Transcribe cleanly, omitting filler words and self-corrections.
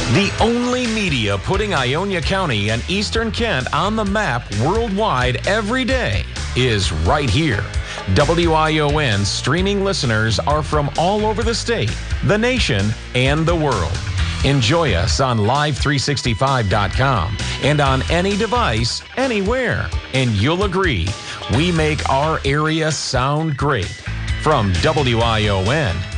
The only media putting Ionia County and Eastern Kent on the map worldwide every day is right here. WION streaming listeners are from all over the state, the nation, and the world. Enjoy us on live365.com and on any device, anywhere. And you'll agree, we make our area sound great. From WION,